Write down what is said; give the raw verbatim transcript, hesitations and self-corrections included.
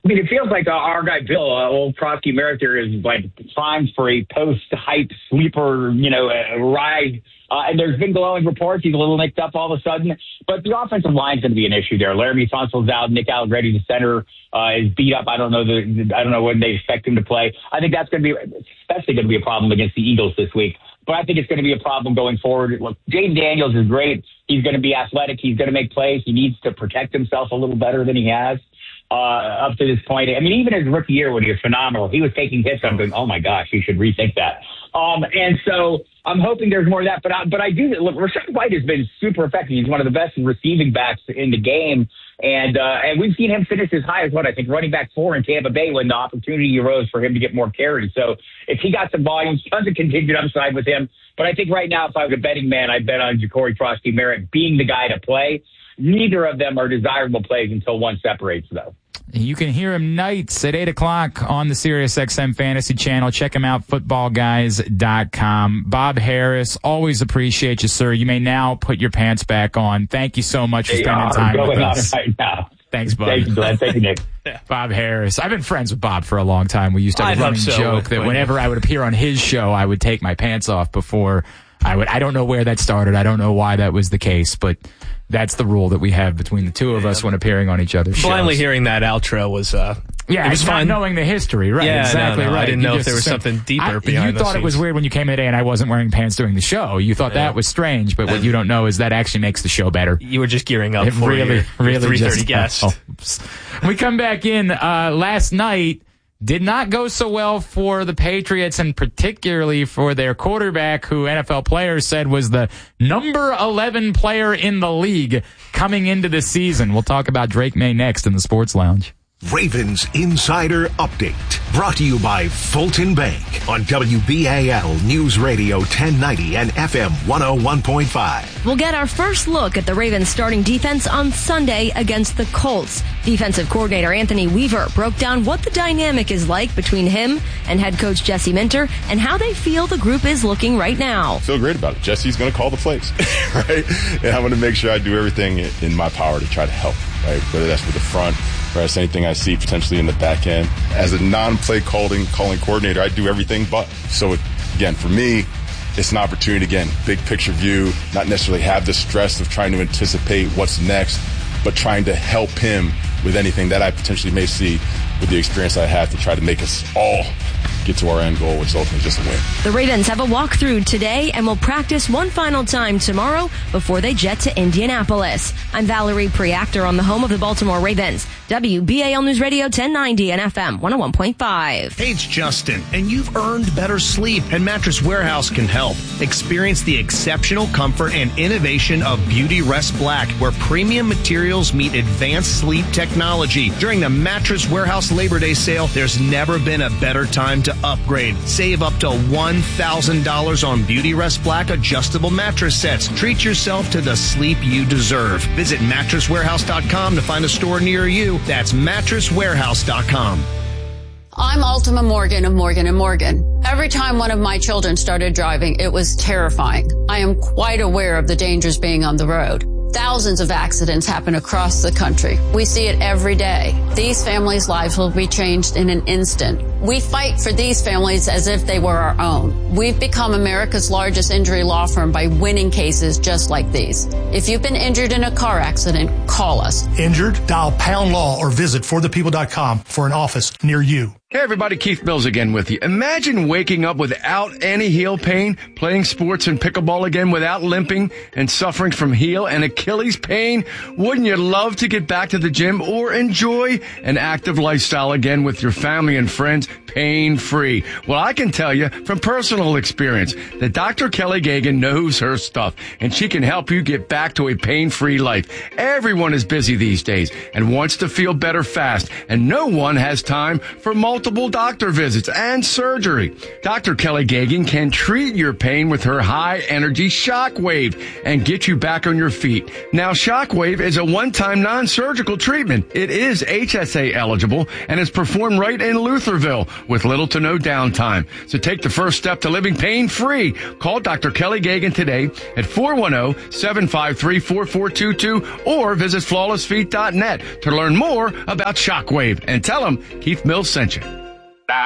I mean, it feels like uh, our guy Bill, uh, old Krosky Merritt, there is like primed for a post-hype sleeper, you know, uh, ride. Uh, and there's been glowing reports. He's a little nicked up all of a sudden. But the offensive line is going to be an issue there. Laramie Tunsil's out. Nick Allegretti, the center, uh, is beat up. I don't know the, I don't know when they expect him to play. I think that's going to be especially going to be a problem against the Eagles this week. But I think it's going to be a problem going forward. Look, Jaden Daniels is great. He's going to be athletic. He's going to make plays. He needs to protect himself a little better than he has. Uh, up to this point. I mean, even his rookie year when he was phenomenal, he was taking hits. I'm going, oh my gosh, you should rethink that. Um, and so I'm hoping there's more of that. But I, but I do look. Rachaad White has been super effective. He's one of the best receiving backs in the game, and uh, and we've seen him finish as high as what I think running back four in Tampa Bay when the opportunity arose for him to get more carries. So if he got some volume, tons of contingent upside with him. But I think right now, if I was a betting man, I'd bet on Ja'Cory Krosky Merritt being the guy to play. Neither of them are desirable plays until one separates, though. You can hear him nights at eight o'clock on the SiriusXM Fantasy Channel. Check him out, football guys dot com. Bob Harris, always appreciate you, sir. You may now put your pants back on. Thank you so much for they spending time with us. Right now. Thanks, Bob. Thank you, Glenn. Thank you, Nick. Bob Harris. I've been friends with Bob for a long time. We used to have a running so. joke that whenever I would appear on his show, I would take my pants off before I would. I don't know where that started. I don't know why that was the case, but that's the rule that we have between the two of us when appearing on each other's shows. Blindly hearing that outro was, uh, yeah, it was not fun. knowing the history, right? Yeah, exactly no, no, right. I didn't you know if there was assumed, something deeper I, behind You the thought scenes. it was weird when you came in today and I wasn't wearing pants during the show. You thought yeah. that was strange, but what you don't know is that actually makes the show better. You were just gearing up it for really, your, really your three thirty guest. Helps. We come back in uh, last night. Did not go so well for the Patriots, and particularly for their quarterback, who N F L players said was the number eleven player in the league coming into the season. We'll talk about Drake May next in the Sports Lounge. Ravens Insider Update, brought to you by Fulton Bank on W B A L News Radio ten ninety and F M one oh one point five. We'll get our first look at the Ravens starting defense on Sunday against the Colts. Defensive coordinator Anthony Weaver broke down what the dynamic is like between him and head coach Jesse Minter and how they feel the group is looking right now. I feel great about it. Jesse's going to call the plays, right? And I'm going to make sure I do everything in my power to try to help, right? Whether that's with the front, or that's anything I see potentially in the back end. As a non-play calling calling coordinator, I do everything but. So, again, for me, it's an opportunity, again, big picture view, not necessarily have the stress of trying to anticipate what's next, but trying to help him with anything that I potentially may see with the experience I have to try to make us all get to our end goal, which is ultimately just a win. The Ravens have a walkthrough today and will practice one final time tomorrow before they jet to Indianapolis. I'm Valerie Preactor on the home of the Baltimore Ravens. W B A L News Radio ten ninety and F M one oh one point five. Hey, it's Justin, and you've earned better sleep, and Mattress Warehouse can help. Experience the exceptional comfort and innovation of Beauty Rest Black, where premium materials meet advanced sleep technology. During the Mattress Warehouse Labor Day sale, there's never been a better time to upgrade. Save up to one thousand dollars on Beauty Rest Black adjustable mattress sets. Treat yourself to the sleep you deserve. Visit mattress warehouse dot com to find a store near you. That's mattress warehouse dot com. I'm Ultima Morgan of Morgan and Morgan. Every time one of my children started driving, it was terrifying. I am quite aware of the dangers being on the road. Thousands of accidents happen across the country. We see it every day. These families' lives will be changed in an instant. We fight for these families as if they were our own. We've become America's largest injury law firm by winning cases just like these. If you've been injured in a car accident, call us. Injured? Dial pound law or visit for the people dot com for an office near you. Hey everybody, Keith Mills again with you. Imagine waking up without any heel pain, playing sports and pickleball again without limping and suffering from heel and Achilles pain. Wouldn't you love to get back to the gym or enjoy an active lifestyle again with your family and friends pain-free? Well, I can tell you from personal experience that Doctor Kelly Gagan knows her stuff and she can help you get back to a pain-free life. Everyone is busy these days and wants to feel better fast, and no one has time for multiple Multiple doctor visits and surgery. Doctor Kelly Gagan can treat your pain with her high-energy Shockwave and get you back on your feet. Now, Shockwave is a one-time non-surgical treatment. It is H H S A eligible and is performed right in Lutherville with little to no downtime. So take the first step to living pain-free. Call Doctor Kelly Gagan today at four one zero, seven five three, four four two two or visit flawless feet dot net to learn more about Shockwave and tell them Keith Mills sent you.